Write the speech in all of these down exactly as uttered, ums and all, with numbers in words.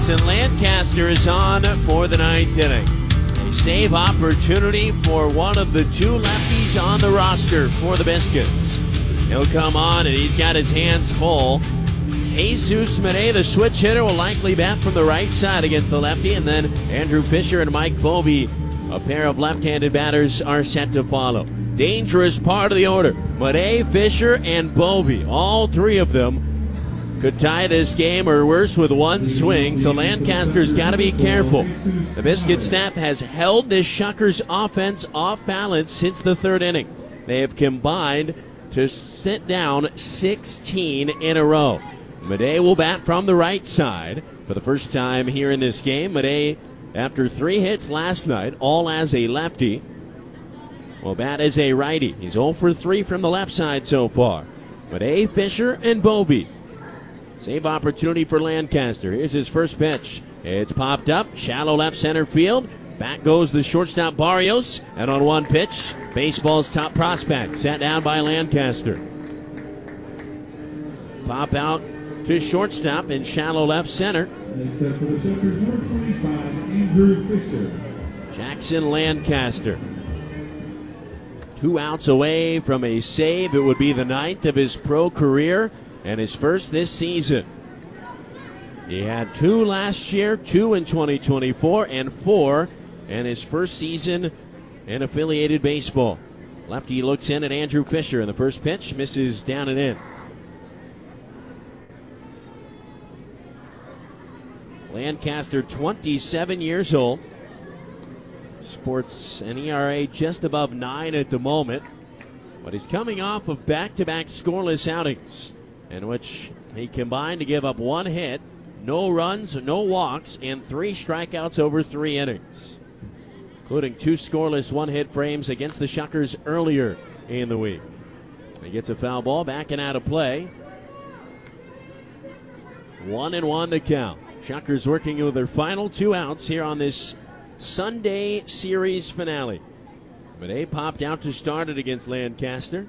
Jackson Lancaster is on for the ninth inning. A save opportunity for one of the two lefties on the roster for the Biscuits. He'll come on and he's got his hands full. Jesus Mede, the switch hitter, will likely bat from the right side against the lefty, and then Andrew Fisher and Mike Bovey, a pair of left-handed batters, are set to follow. Dangerous part of the order. Mede, Fisher, and Bovey, all three of them could tie this game or worse with one swing, so Lancaster's got to be careful. The Biscuit staff has held this Shuckers offense off balance since the third inning. They have combined to sit down sixteen in a row. Mede will bat from the right side for the first time here in this game. Mede, after three hits last night, all as a lefty, will bat as a righty. He's oh for three from the left side so far. Mede, Fisher, and Bovey. Save opportunity for Lancaster. Here's his first pitch. It's popped up, shallow left center field. Back goes the shortstop Barrios, and on one pitch, baseball's top prospect sat down by Lancaster. Pop out to shortstop in shallow left center. Jackson Lancaster. Two outs away from a save. It would be the ninth of his pro career and his first this season. He had two last year, two in twenty twenty-four, and four in his first season in affiliated baseball. Lefty looks in at Andrew Fisher, and the first pitch misses down and in. Lancaster, twenty-seven years old, sports an E R A just above nine at the moment, but he's coming off of back-to-back scoreless outings, in which he combined to give up one hit, no runs, no walks, and three strikeouts over three innings, including two scoreless one-hit frames against the Shuckers earlier in the week. He gets a foul ball, backing out of play. One and one to count. Shuckers working with their final two outs here on this Sunday series finale. Mede popped out to start it against Lancaster.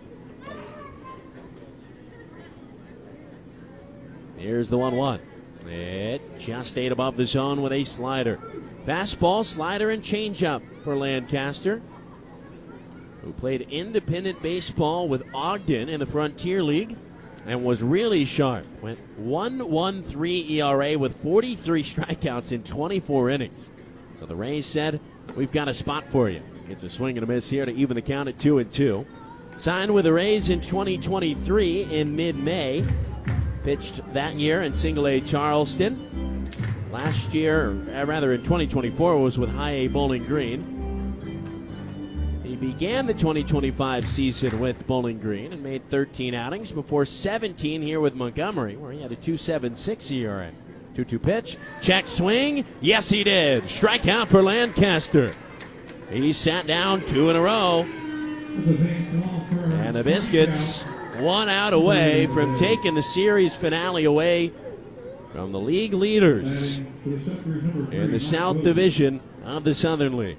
Here's the one one. It just stayed above the zone with a slider. Fastball, slider, and changeup for Lancaster, who played independent baseball with Ogden in the Frontier League and was really sharp. Went one point one three E R A with forty-three strikeouts in twenty-four innings. So the Rays said, we've got a spot for you. Gets a swing and a miss here to even the count at two and two. Signed with the Rays in twenty twenty-three in mid-May. Pitched that year in Single A Charleston. Last year, or rather in twenty twenty-four, was with High A Bowling Green. He began the twenty twenty-five season with Bowling Green and made thirteen outings before seventeen here with Montgomery, where he had a two point seven six E R A. two two pitch, check swing, yes he did. Strikeout for Lancaster. He sat down two in a row. And the Biscuits one out away from taking the series finale away from the league leaders in the South Division of the Southern League.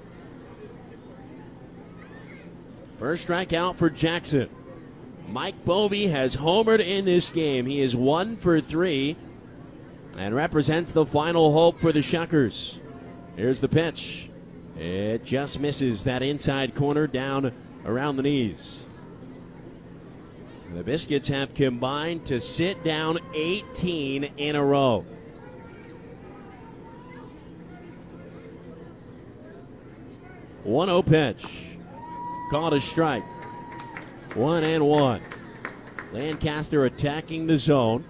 First strikeout for Jackson. Mike Bovey has homered in this game. He is one for three and represents the final hope for the Shuckers. Here's the pitch. It just misses that inside corner down around the knees. The Biscuits have combined to sit down eighteen in a row. one oh pitch. Called a strike. One and one. Lancaster attacking the zone.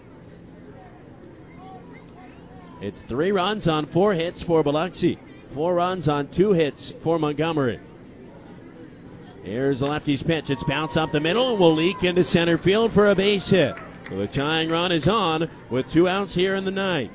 It's three runs on four hits for Biloxi. Four runs on two hits for Montgomery. Here's the lefty's pitch. It's bounced up the middle and will leak into center field for a base hit. So the tying run is on with two outs here in the ninth.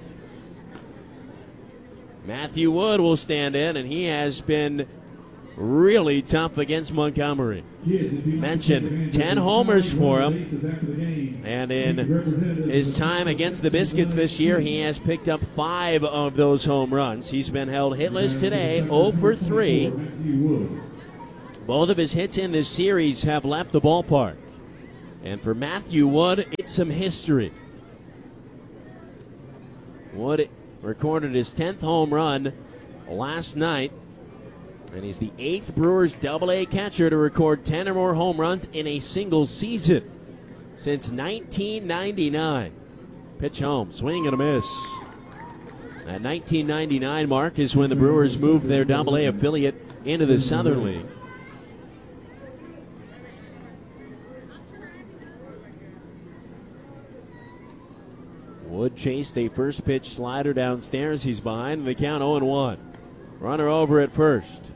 Matthew Wood will stand in, and he has been really tough against Montgomery. Mentioned ten homers for him, and in his time against the Biscuits this year, he has picked up five of those home runs. He's been held hitless today, oh for three. Both of his hits in this series have left the ballpark. And for Matthew Wood, it's some history. Wood recorded his tenth home run last night. And he's the eighth Brewers double A catcher to record ten or more home runs in a single season since nineteen ninety-nine. Pitch home, swing and a miss. That nineteen ninety-nine mark is when the Brewers moved their double A affiliate into the Southern League. Wood chased a first pitch slider downstairs. He's behind the count oh and one. Runner over at first.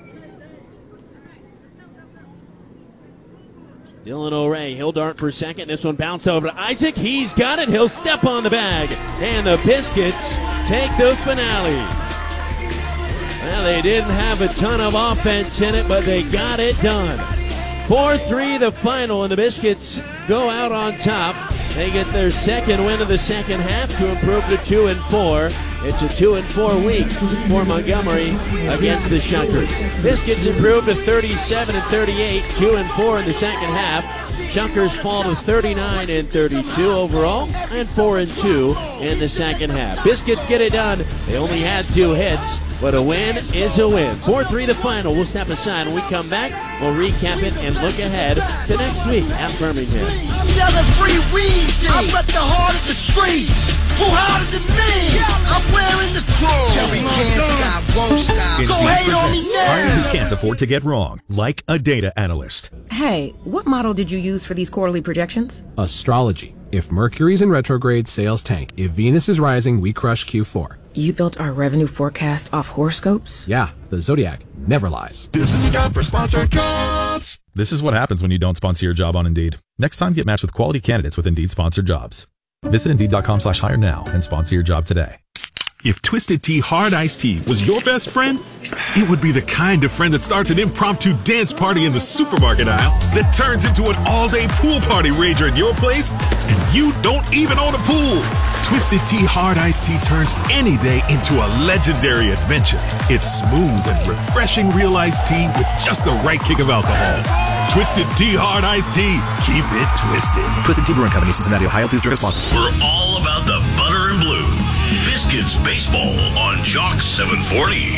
Dylan O'Ray, he'll dart for second. This one bounced over to Isaac. He's got it. He'll step on the bag. And the Biscuits take the finale. Well, they didn't have a ton of offense in it, but they got it done. four three the final, and the Biscuits go out on top. They get their second win of the second half to improve to two and four. It's a two and four week for Montgomery against the Shuckers. Biscuits improved to thirty-seven and thirty-eight, two and four in the second half. Shuckers fall to thirty-nine and thirty-two overall, and four and two in the second half. Biscuits get it done. They only had two hits, but a win is a win. four three the final. We'll step aside. When we come back, we'll recap it and look ahead to next week at Birmingham. I'm yelling free Weezy. I'm at the heart of the streets. Who harder than me? I'm wearing the crown. Every can't stop, won't stop. Go hate on me now. Hires who can't afford to get wrong, like a data analyst. Hey, what model did you use for these quarterly projections? Astrology. If Mercury's in retrograde, sales tank. If Venus is rising, we crush Q four. You built our revenue forecast off horoscopes? Yeah, the Zodiac never lies. This is a job for Sponsored Jobs. This is what happens when you don't sponsor your job on Indeed. Next time, get matched with quality candidates with Indeed Sponsored Jobs. Visit Indeed.com slash hire now and sponsor your job today. If Twisted Tea Hard Iced Tea was your best friend, it would be the kind of friend that starts an impromptu dance party in the supermarket aisle that turns into an all-day pool party rager at your place, and you don't even own a pool. Twisted Tea Hard Iced Tea turns any day into a legendary adventure. It's smooth and refreshing real iced tea with just the right kick of alcohol. Twisted Tea Hard Iced Tea. Keep it twisted. Twisted Tea Brewing Company, Cincinnati, Ohio. Please drink responsibly. We're all about the butter and blue. Biscuits Baseball on Jock seven forty.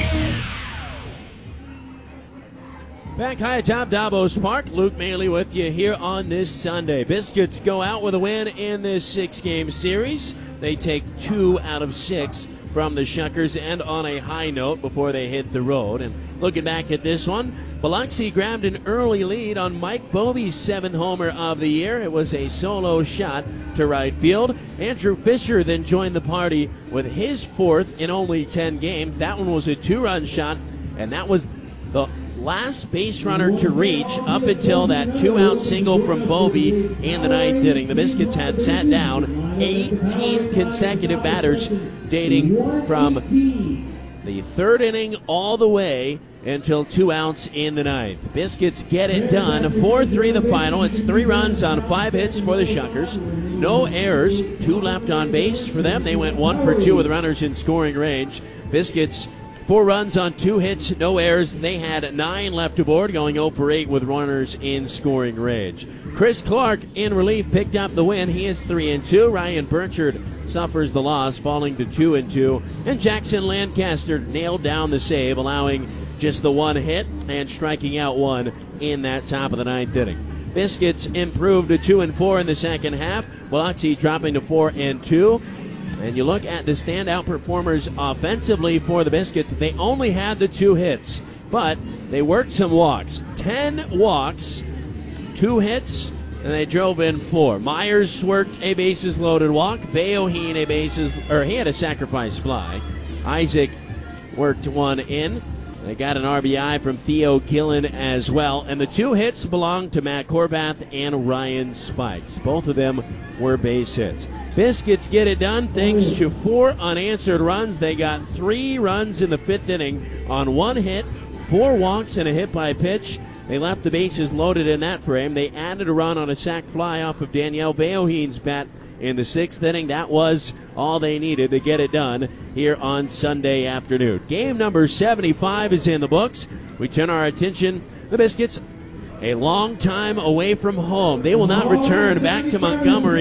Back high atop Davos Park, Luke Maley with you here on this Sunday. Biscuits go out with a win in this six-game series. They take two out of six from the Shuckers, and on a high note before they hit the road. And looking back at this one, Biloxi grabbed an early lead on Mike Bovey's seventh homer of the year. It was a solo shot to right field. Andrew Fisher then joined the party with his fourth in only ten games. That one was a two-run shot, and that was the last base runner to reach up until that two-out single from Bovey in the ninth inning. The Biscuits had sat down eighteen consecutive batters dating from the third inning all the way until two outs in the ninth. Biscuits get it done. four three the final. It's three runs on five hits for the Shuckers. No errors. Two left on base for them. They went one for two with runners in scoring range. Biscuits four runs on two hits, no errors. They had nine left aboard, going oh for eight with runners in scoring range. Chris Clark in relief picked up the win. He is three and two. Ryan Burchard suffers the loss, falling to two and two. And Jackson Lancaster nailed down the save, allowing just the one hit and striking out one in that top of the ninth inning. Biscuits improved to two and four in the second half. Biloxi dropping to four and two. And you look at the standout performers offensively for the Biscuits, they only had the two hits, but they worked some walks. Ten walks, two hits, and they drove in four. Myers worked a bases loaded walk. Veoheen a bases, or he had a sacrifice fly. Isaac worked one in. They got an R B I from Theo Gillen as well. And the two hits belonged to Matt Corbath and Ryan Spikes. Both of them were base hits. Biscuits get it done thanks to four unanswered runs. They got three runs in the fifth inning on one hit, four walks, and a hit by pitch. They left the bases loaded in that frame. They added a run on a sac fly off of Danielle Veoheen's bat in the sixth inning. That was all they needed to get it done here on Sunday afternoon. Game number seventy-five is in the books. We turn our attention, the Biscuits, a long time away from home. They will not return back to Montgomery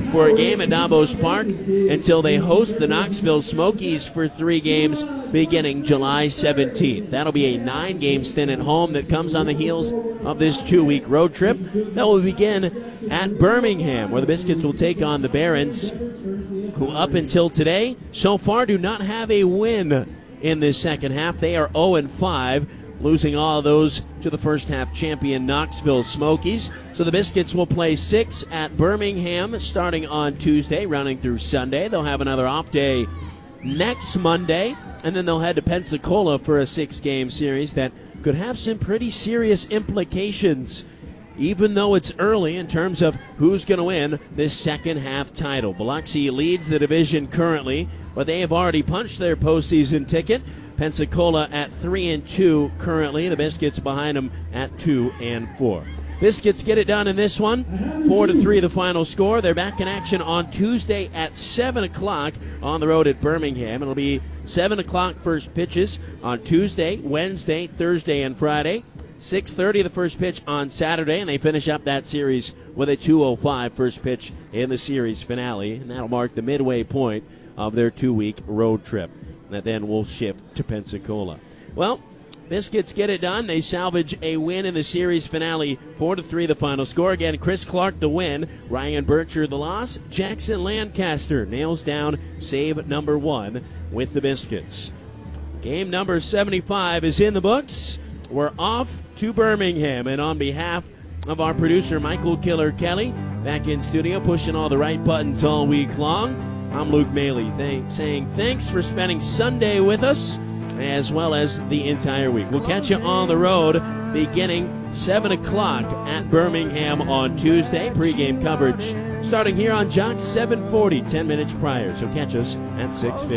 for a game at Davos Park until they host the Knoxville Smokies for three games beginning July seventeenth. That'll be a nine-game stint at home that comes on the heels of this two-week road trip that will begin at Birmingham, where the Biscuits will take on the Barons, who up until today so far do not have a win in this second half. They are oh and five, losing all of those to the first half champion Knoxville Smokies. So the Biscuits will play six at Birmingham starting on Tuesday, running through Sunday. They'll have another off day next Monday, and then they'll head to Pensacola for a six-game series that could have some pretty serious implications, even though it's early, in terms of who's going to win this second half title. Biloxi leads the division currently, but they have already punched their postseason ticket. Pensacola at three and two currently. The Biscuits behind them at two and four. Biscuits get it done in this one, four to three the final score. They're back in action on Tuesday at seven o'clock on the road at Birmingham. It'll be seven o'clock first pitches on Tuesday, Wednesday, Thursday, and Friday. six thirty the first pitch on Saturday, and they finish up that series with a two oh five first pitch in the series finale, and that'll mark the midway point of their two-week road trip. That then will shift to Pensacola. Well, Biscuits get it done. They salvage a win in the series finale, four to three the final score. Again, Chris Clark the win, Ryan Bircher the loss. Jackson Lancaster nails down save number one with the Biscuits. Game number seventy-five is in the books. We're off to Birmingham, and on behalf of our producer, Michael Killer Kelly, back in studio, pushing all the right buttons all week long, I'm Luke Maley, thank, saying thanks for spending Sunday with us, as well as the entire week. We'll catch you on the road beginning seven o'clock at Birmingham on Tuesday. Pre-game coverage starting here on Jock seven forty, ten minutes prior. So catch us at six fifty.